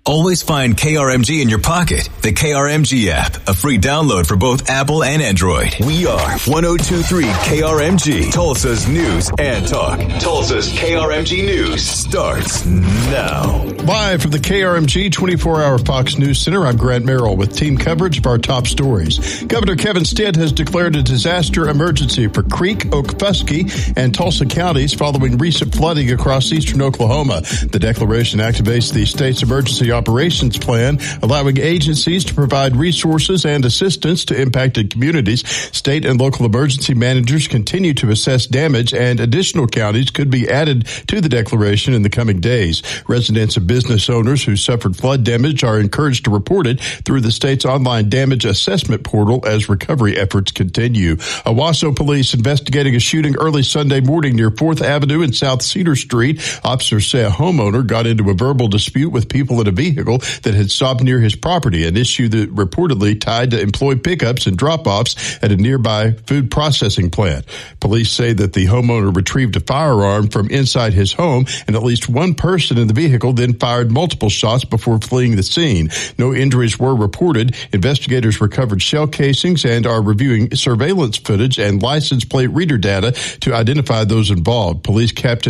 Always find KRMG in your pocket. The KRMG app, a free download for both Apple and Android. We are 102.3 KRMG, Tulsa's news and talk. Tulsa's KRMG News starts now. Live from the KRMG 24-hour Fox News Center, I'm Grant Merrill with team coverage of our top stories. Governor Kevin Stitt has declared a disaster emergency for Creek, Okfuskee, and Tulsa counties following recent flooding across eastern Oklahoma. The declaration activates the state's emergency operations plan, allowing agencies to provide resources and assistance to impacted communities. State and local emergency managers continue to assess damage, and additional counties could be added to the declaration in the coming days. Residents and business owners who suffered flood damage are encouraged to report it through the state's online damage assessment portal as recovery efforts continue. Owasso police investigating a shooting early Sunday morning near 4th Avenue and South Cedar Street. Officers say a homeowner got into a verbal dispute with people in a vehicle that had stopped near his property, an issue that reportedly tied to employee pickups and drop-offs at a nearby food processing plant. Police say that the homeowner retrieved a firearm from inside his home, and at least one person in the vehicle then fired multiple shots before fleeing the scene. No injuries were reported. Investigators recovered shell casings and are reviewing surveillance footage and license plate reader data to identify those involved. Police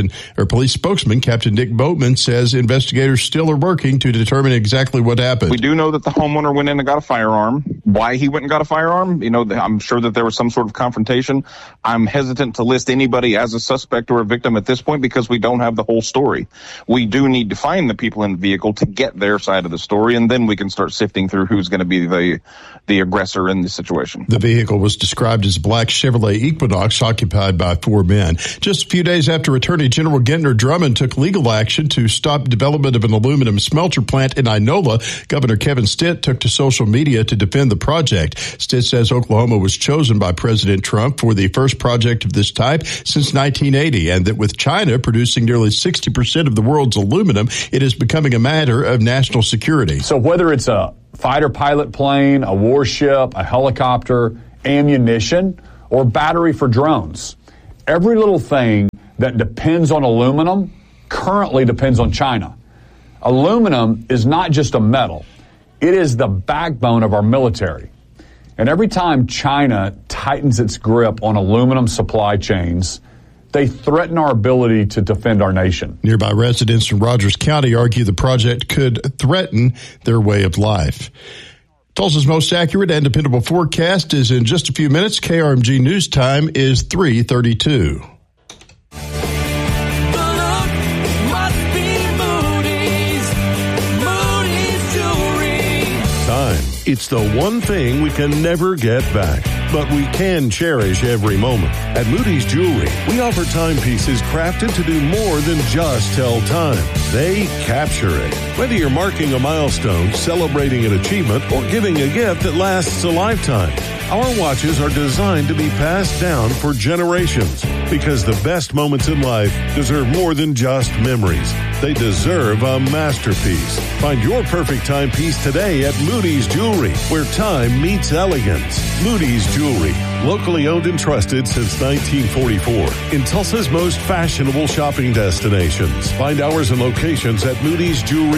spokesman Captain Nick Boatman says investigators still are working to determine exactly what happened. We do know that the homeowner went in and got a firearm. Why he went and got a firearm? I'm sure that there was some sort of confrontation. I'm hesitant to list anybody as a suspect or a victim at this point because we don't have the whole story. We do need to find the people in the vehicle to get their side of the story, and then we can start sifting through who's going to be the aggressor in the situation. The vehicle was described as a black Chevrolet Equinox occupied by 4 men. Just a few days after Attorney General Gentner Drummond took legal action to stop development of an aluminum smelter plant in Inola, Governor Kevin Stitt took to social media to defend the project. Stitt says Oklahoma was chosen by President Trump for the first project of this type since 1980, and that with China producing nearly 60% of the world's aluminum, it is becoming a matter of national security. So whether it's a fighter pilot plane, a warship, a helicopter, ammunition, or battery for drones, every little thing that depends on aluminum currently depends on China. Aluminum is not just a metal. It is the backbone of our military. And every time China tightens its grip on aluminum supply chains, they threaten our ability to defend our nation. Nearby residents in Rogers County argue the project could threaten their way of life. Tulsa's most accurate and dependable forecast is in just a few minutes. KRMG News Time is 3:32. It's the one thing we can never get back, but we can cherish every moment. At Moody's Jewelry, we offer timepieces crafted to do more than just tell time. They capture it. Whether you're marking a milestone, celebrating an achievement, or giving a gift that lasts a lifetime, our watches are designed to be passed down for generations because the best moments in life deserve more than just memories. They deserve a masterpiece. Find your perfect timepiece today at Moody's Jewelry, where time meets elegance. Moody's Jewelry, locally owned and trusted since 1944 in Tulsa's most fashionable shopping destinations. Find hours and locations at Moody's Jewelry.